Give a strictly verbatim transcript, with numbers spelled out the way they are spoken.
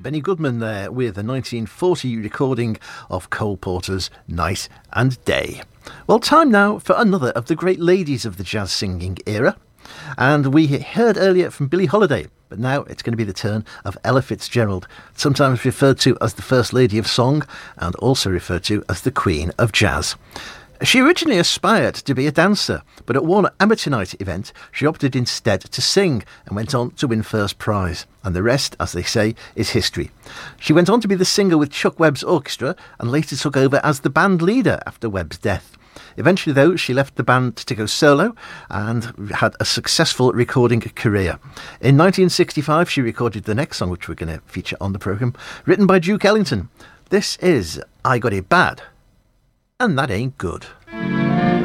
Benny Goodman there with a nineteen forty recording of Cole Porter's Night and Day. Well, time now for another of the great ladies of the jazz singing era. And we heard earlier from Billie Holiday, but now it's going to be the turn of Ella Fitzgerald, sometimes referred to as the First Lady of Song and also referred to as the Queen of Jazz. She originally aspired to be a dancer, but at one amateur night event, she opted instead to sing and went on to win first prize. And the rest, as they say, is history. She went on to be the singer with Chuck Webb's orchestra and later took over as the band leader after Webb's death. Eventually, though, she left the band to go solo and had a successful recording career. In nineteen sixty-five, she recorded the next song, which we're going to feature on the programme, written by Duke Ellington. This is I Got It Bad, and That Ain't Good.